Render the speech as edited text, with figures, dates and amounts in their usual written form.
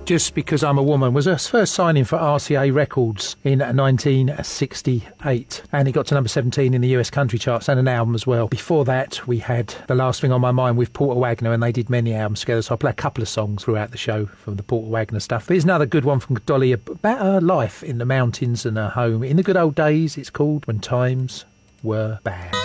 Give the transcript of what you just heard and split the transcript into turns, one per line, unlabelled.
Just Because I'm a Woman was her first signing for RCA Records in 1968, and it got to number 17 in the US country charts and an album as well. Before that, we had The Last Thing on My Mind with Porter Wagner, and they did many albums together, so I'll play a couple of songs throughout the show from the Porter Wagner stuff. But here's another good one from Dolly about her life in the mountains and her home. In the Good Old Days, it's called When Times Were Bad.